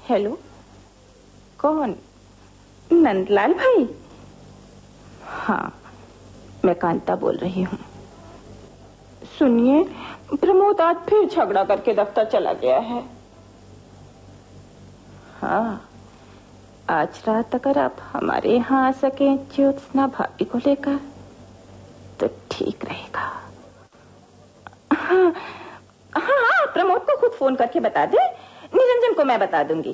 Hello, कौन? नंदलाल भाई? हाँ, मैं कांता बोल रही हूँ। सुनिए, प्रमोद आज फिर झगड़ा करके दफ्तर चला गया है। हाँ, आज रात अगर आप हमारे यहाँ आ सके ज्योत्सना भाभी को लेकर तो ठीक रहेगा। हाँ हाँ हाँ, प्रमोद को खुद फोन करके बता दे, निरंजन को मैं बता दूंगी।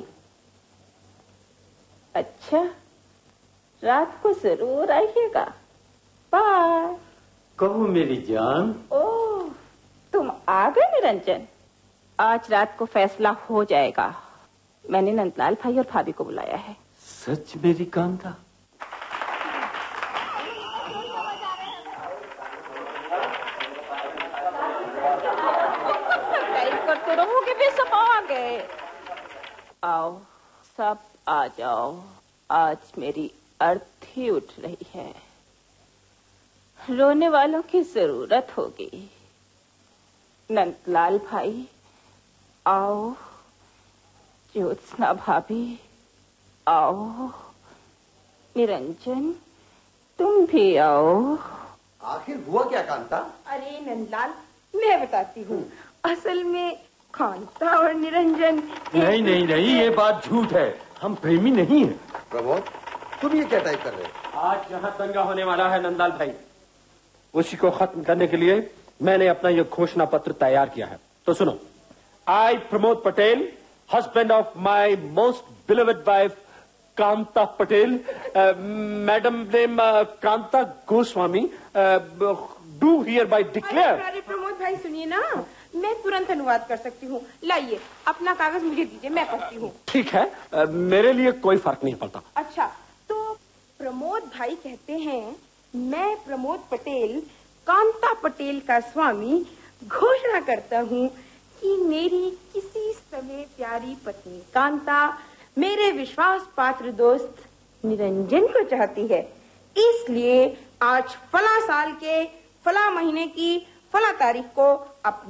अच्छा, रात को जरूर आइएगा। बाय। कहो मेरी जान। ओह, तुम आ गए निरंजन। आज रात को फैसला हो जाएगा। मैंने नंदलाल भाई और भाभी को बुलाया है। सच मेरी कांता? करते रहोगे, वे सब आ गए। आओ, सब आ जाओ। आज मेरी अर्थी उठ रही है। रोने वालों की जरूरत होगी। नंदलाल भाई आओ, ज्योत्सना भाभी आओ, निरंजन तुम भी आओ। आखिर हुआ क्या कांता? अरे नंदलाल, मैं बताती हूँ। असल में कांता और निरंजन। नहीं नहीं नहीं, ये बात झूठ है। हम प्रेमी नहीं हैं। प्रमोद, तुम ये क्या टाइप कर रहे हो? आज यहाँ दंगा होने वाला है नंदलाल भाई, उसी को खत्म करने के लिए मैंने अपना यह घोषणा पत्र तैयार किया है। तो सुनो, आई Pramod Patel, husband of my most beloved wife Kanta Patel, madam name Kanta Goswami, do here bye declare. अरे प्रमोद भाई सुनिए ना, मैं तुरंत अनुवाद कर सकती हूँ। लाइए अपना कागज मुझे दीजिए, मैं पढ़ती हूँ। ठीक है, मेरे लिए कोई फर्क नहीं पड़ता। अच्छा, तो प्रमोद भाई कहते हैं, मैं प्रमोद पटेल कांता पटेल का स्वामी घोषणा करता हूँ कि मेरी किसी समय प्यारी पत्नी कांता मेरे विश्वास पात्र दोस्त निरंजन को चाहती है। इसलिए आज फला साल के फला महीने की फला तारीख को अपनी